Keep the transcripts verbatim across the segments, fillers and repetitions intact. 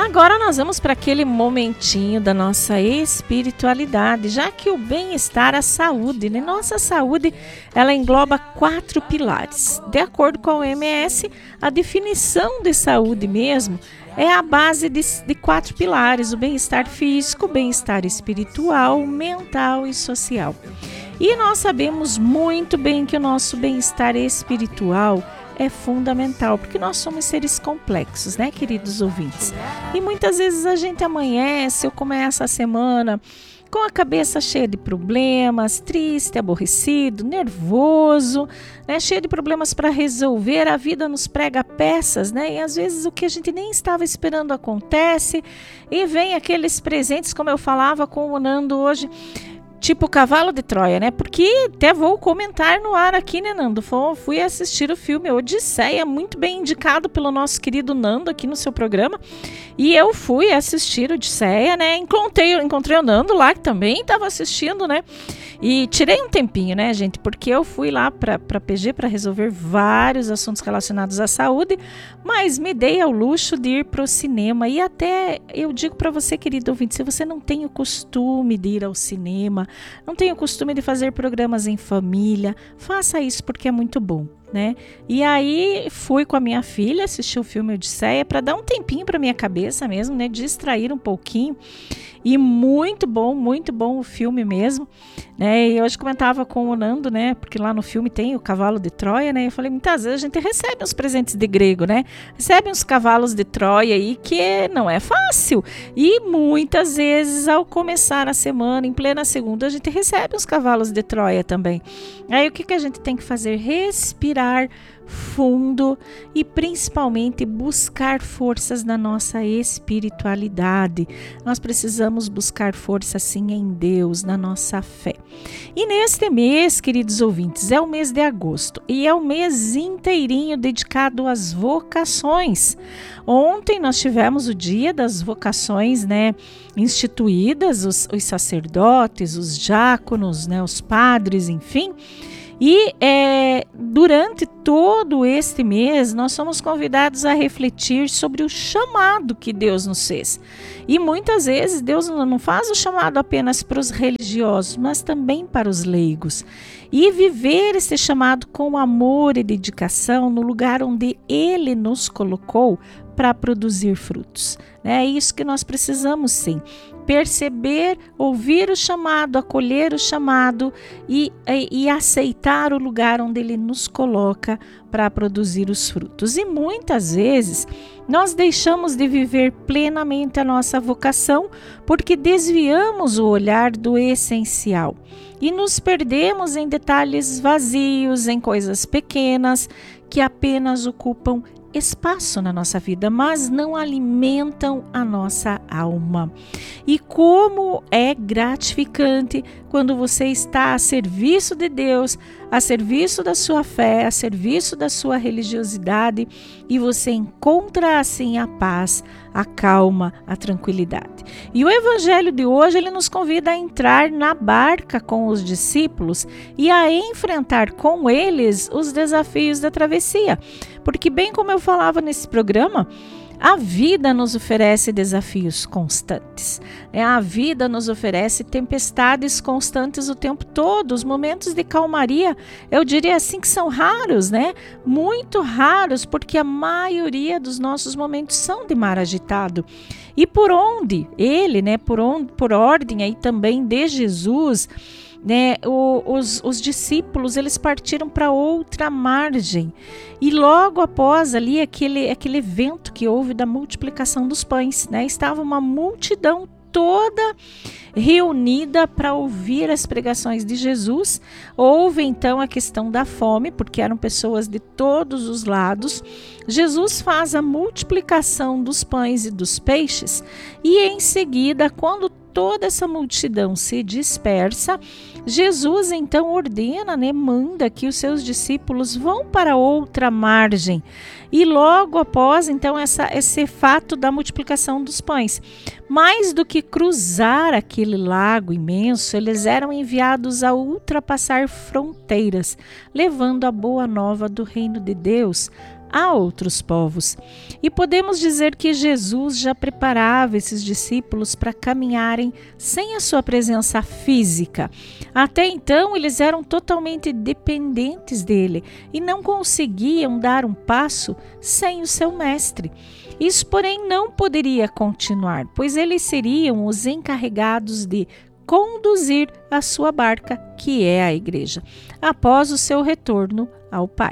Agora nós vamos para aquele momentinho da nossa espiritualidade, já que o bem-estar, a saúde, né? Nossa saúde, ela engloba quatro pilares. De acordo com a O M S, a definição de saúde mesmo é a base de, de quatro pilares: o bem-estar físico, o bem-estar espiritual, mental e social. E nós sabemos muito bem que o nosso bem-estar espiritual é fundamental, porque nós somos seres complexos, né, queridos ouvintes? E muitas vezes a gente amanhece ou começa a semana com a cabeça cheia de problemas, triste, aborrecido, nervoso, né, cheio de problemas para resolver. A vida nos prega peças, né? E às vezes o que a gente nem estava esperando acontece e vem aqueles presentes, como eu falava com o Nando hoje, tipo cavalo de Troia, né? Porque até vou comentar no ar aqui, né, Nando? Fui assistir o filme Odisseia, muito bem indicado pelo nosso querido Nando aqui no seu programa. E eu fui assistir Odisseia, né? Encontrei, encontrei o Nando lá, que também estava assistindo, né? E tirei um tempinho, né, gente? Porque eu fui lá para a P G para resolver vários assuntos relacionados à saúde, mas me dei ao luxo de ir para o cinema. E até eu digo para você, querido ouvinte, se você não tem o costume de ir ao cinema, não tem o costume de fazer programas em família, faça isso porque é muito bom, né? E aí fui com a minha filha assistir o filme Odisseia para dar um tempinho para minha cabeça mesmo, né? Distrair um pouquinho. E muito bom, muito bom o filme mesmo, né? E hoje comentava com o Nando, né? Porque lá no filme tem o cavalo de Troia, né? Eu falei, muitas vezes a gente recebe uns presentes de grego, né? Recebe uns cavalos de Troia aí que não é fácil. E muitas vezes ao começar a semana, em plena segunda, a gente recebe uns cavalos de Troia também. Aí o que, que a gente tem que fazer? Respirar fundo e principalmente buscar forças na nossa espiritualidade. Nós precisamos buscar força sim em Deus, na nossa fé. E neste mês, queridos ouvintes, é o mês de agosto e é o mês inteirinho dedicado às vocações. Ontem nós tivemos o dia das vocações, né, instituídas, os, os sacerdotes, os diáconos, né, os padres, enfim. E é, durante todo este mês nós somos convidados a refletir sobre o chamado que Deus nos fez. E muitas vezes Deus não faz o chamado apenas para os religiosos, mas também para os leigos. E viver esse chamado com amor e dedicação no lugar onde Ele nos colocou para produzir frutos. É isso que nós precisamos sim. Perceber, ouvir o chamado, acolher o chamado e, e, e aceitar o lugar onde Ele nos coloca para produzir os frutos. E muitas vezes nós deixamos de viver plenamente a nossa vocação porque desviamos o olhar do essencial e nos perdemos em detalhes vazios, em coisas pequenas que apenas ocupam espaço na nossa vida, mas não alimentam a nossa alma. E como é gratificante quando você está a serviço de Deus, a serviço da sua fé, a serviço da sua religiosidade, e você encontra assim a paz, a calma, a tranquilidade. E o evangelho de hoje, ele nos convida a entrar na barca com os discípulos e a enfrentar com eles os desafios da travessia. Porque bem como eu falava nesse programa, a vida nos oferece desafios constantes. A vida nos oferece tempestades constantes o tempo todo. Os momentos de calmaria, eu diria assim que são raros, né? Muito raros, porque a maioria dos nossos momentos são de mar agitado. E por onde ele, né? Por onde, por ordem aí também de Jesus, né, o, os, os discípulos, eles partiram para outra margem e logo após ali aquele, aquele evento que houve da multiplicação dos pães, né, estava uma multidão toda reunida para ouvir as pregações de Jesus. Houve então a questão da fome, porque eram pessoas de todos os lados. Jesus faz a multiplicação dos pães e dos peixes e em seguida, quando toda essa multidão se dispersa, Jesus então ordena, né, manda que os seus discípulos vão para outra margem. E logo após então essa, esse fato da multiplicação dos pães, mais do que cruzar aquele lago imenso, eles eram enviados a ultrapassar fronteiras, levando a boa nova do reino de Deus a outros povos. E podemos dizer que Jesus já preparava esses discípulos para caminharem sem a sua presença física. Até então, eles eram totalmente dependentes dele e não conseguiam dar um passo sem o seu mestre. Isso, porém, não poderia continuar, pois eles seriam os encarregados de conduzir a sua barca, que é a igreja, após o seu retorno ao Pai.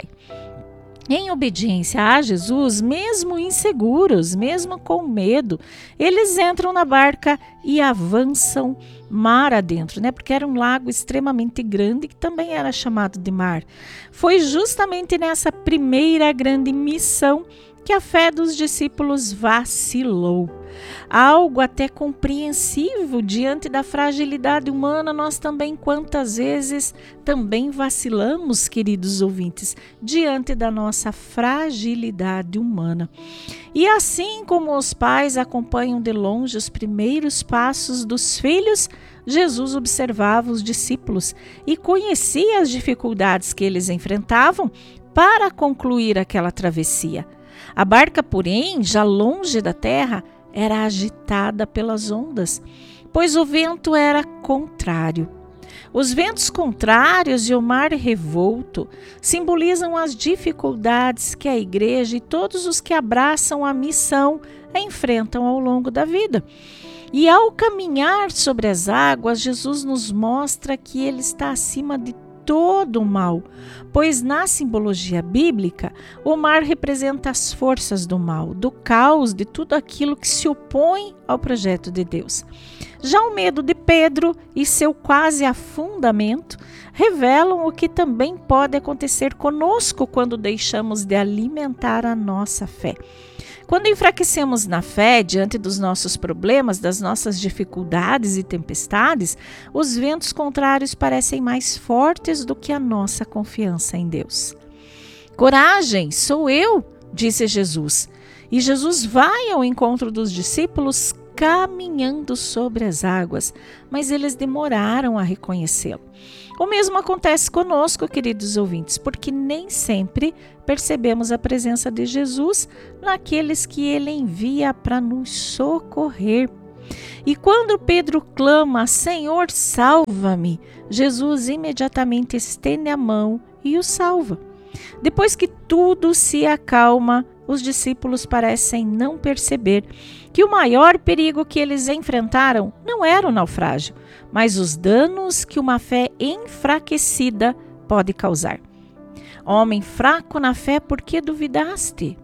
Em obediência a Jesus, mesmo inseguros, mesmo com medo, eles entram na barca e avançam mar adentro, né? Porque era um lago extremamente grande que também era chamado de mar. Foi justamente nessa primeira grande missão que a fé dos discípulos vacilou. Algo até compreensível diante da fragilidade humana, nós também quantas vezes também vacilamos, queridos ouvintes, diante da nossa fragilidade humana. E assim como os pais acompanham de longe os primeiros passos dos filhos, Jesus observava os discípulos e conhecia as dificuldades que eles enfrentavam para concluir aquela travessia. A barca, porém, já longe da terra, era agitada pelas ondas, pois o vento era contrário. Os ventos contrários e o mar revolto simbolizam as dificuldades que a igreja e todos os que abraçam a missão enfrentam ao longo da vida. E ao caminhar sobre as águas, Jesus nos mostra que ele está acima de todo o mal, pois na simbologia bíblica, o mar representa as forças do mal, do caos, de tudo aquilo que se opõe ao projeto de Deus. Já o medo de Pedro e seu quase afundamento revelam o que também pode acontecer conosco quando deixamos de alimentar a nossa fé. Quando enfraquecemos na fé diante dos nossos problemas, das nossas dificuldades e tempestades, os ventos contrários parecem mais fortes do que a nossa confiança em Deus. Coragem, sou eu, disse Jesus. E Jesus vai ao encontro dos discípulos caminhando sobre as águas, mas eles demoraram a reconhecê-lo. O mesmo acontece conosco, queridos ouvintes, porque nem sempre percebemos a presença de Jesus naqueles que ele envia para nos socorrer. E quando Pedro clama, Senhor, salva-me, Jesus imediatamente estende a mão e o salva. Depois que tudo se acalma, os discípulos parecem não perceber que o maior perigo que eles enfrentaram não era o naufrágio, mas os danos que uma fé enfraquecida pode causar. Homem fraco na fé, por que duvidaste?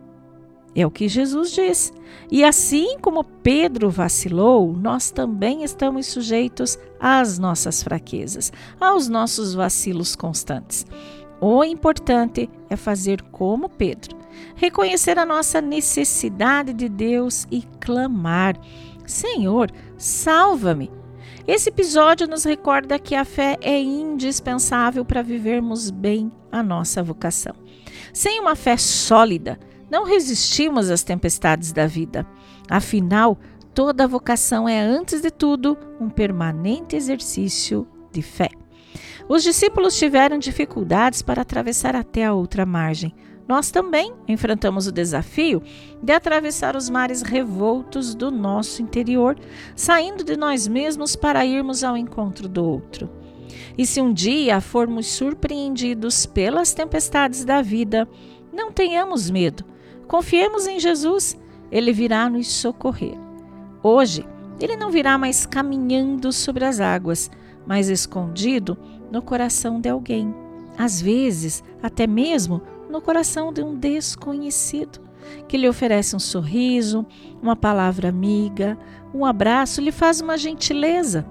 É o que Jesus diz. E assim como Pedro vacilou, nós também estamos sujeitos às nossas fraquezas, aos nossos vacilos constantes. O importante é fazer como Pedro, reconhecer a nossa necessidade de Deus e clamar: Senhor, salva-me. Esse episódio nos recorda que a fé é indispensável para vivermos bem a nossa vocação. Sem uma fé sólida, não resistimos às tempestades da vida. Afinal, toda vocação é, antes de tudo, um permanente exercício de fé. Os discípulos tiveram dificuldades para atravessar até a outra margem. Nós também enfrentamos o desafio de atravessar os mares revoltos do nosso interior, saindo de nós mesmos para irmos ao encontro do outro. E se um dia formos surpreendidos pelas tempestades da vida, não tenhamos medo. Confiemos em Jesus, Ele virá nos socorrer. Hoje, Ele não virá mais caminhando sobre as águas, mas escondido no coração de alguém. Às vezes, até mesmo no coração de um desconhecido, que lhe oferece um sorriso, uma palavra amiga, um abraço, lhe faz uma gentileza.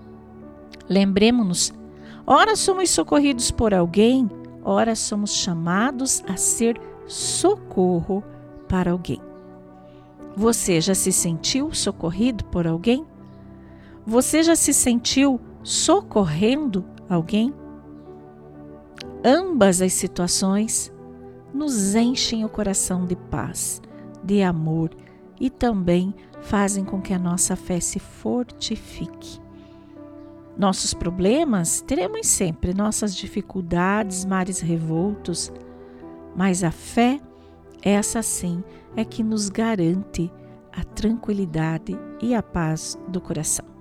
Lembremos-nos, ora somos socorridos por alguém, ora somos chamados a ser socorro para alguém. Você já se sentiu socorrido por alguém? Você já se sentiu socorrendo alguém? Ambas as situações nos enchem o coração de paz, de amor e também fazem com que a nossa fé se fortifique. Nossos problemas teremos sempre, nossas dificuldades, mares revoltos, mas a fé Essa sim é que nos garante a tranquilidade e a paz do coração.